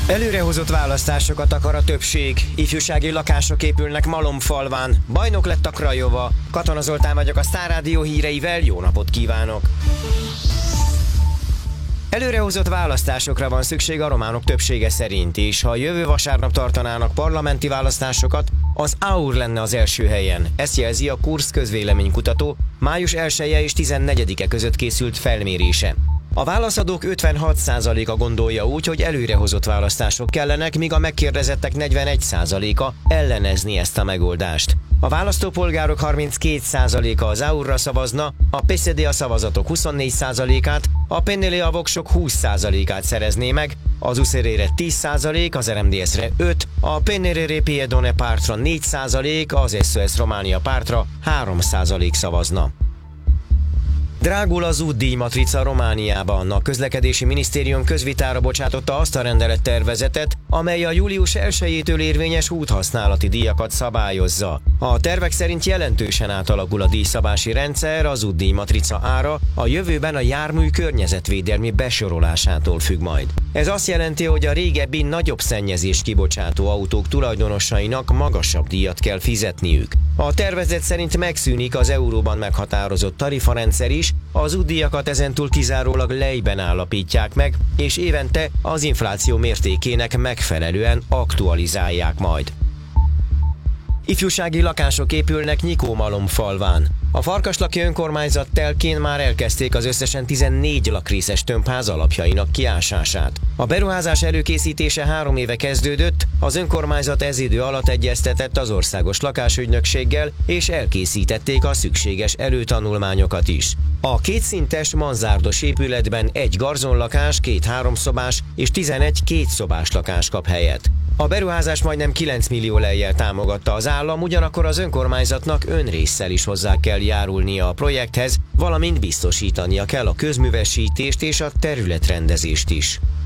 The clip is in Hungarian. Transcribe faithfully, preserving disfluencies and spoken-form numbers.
Előrehozott választásokat akar a többség. Ifjúsági lakások épülnek Malomfalván. Bajnok lett a Craiova. Katona Zoltán vagyok a Sztár Rádió híreivel, jó napot kívánok! Előrehozott választásokra van szükség a románok többsége szerint, és ha jövő vasárnap tartanának parlamenti választásokat, az á u er lenne az első helyen. Ezt jelzi a Kursz közvéleménykutató május elseje és tizennegyedike között készült felmérése. A válaszadók ötvenhat százaléka gondolja úgy, hogy előrehozott választások kellenek, míg a megkérdezettek negyvenegy százaléka ellenezni ezt a megoldást. A választópolgárok harminckét százaléka az á u er-ra szavazna, a pé es zé dé a szavazatok huszonnégy százalékát, a pé en el a voksok húsz százalékát szerezné meg, az u es er é-re tíz százalék, az er em dé es-re öt, a pé en er er Piedone pártra négy százalék, az es o es Románia pártra három százalék szavazna. Drágul az útdíjmatrica Romániában. A közlekedési minisztérium közvitára bocsátotta azt a rendelettervezetet, amely a július elsejétől érvényes úthasználati díjakat szabályozza. A tervek szerint jelentősen átalakul a díjszabási rendszer, az útdíjmatrica ára a jövőben a jármű környezetvédelmi besorolásától függ majd. Ez azt jelenti, hogy a régebbi nagyobb szennyezést kibocsátó autók tulajdonosainak magasabb díjat kell fizetniük. A tervezet szerint megszűnik az euróban meghatározott tarifarendszer is, az útdíjakat ezentúl kizárólag lejben állapítják meg, és évente az infláció mértékének megfelelően aktualizálják majd. Ifjúsági lakások épülnek Nyikó-Malomfalván. A Farkaslaki önkormányzat telkén már elkezdték az összesen tizennégy lakrészes tömbház alapjainak kiásását. A beruházás előkészítése három éve kezdődött, az önkormányzat ez idő alatt egyeztetett az országos lakásügynökséggel, és elkészítették a szükséges előtanulmányokat is. A kétszintes manzárdos épületben egy garzonlakás, két háromszobás és tizenegy kétszobás lakás kap helyet. A beruházás majdnem kilenc millió lejjel támogatta az állam, ugyanakkor az önkormányzatnak önrésszel is hozzá kell járulnia a projekthez, valamint biztosítania kell a közművesítést és a területrendezést is.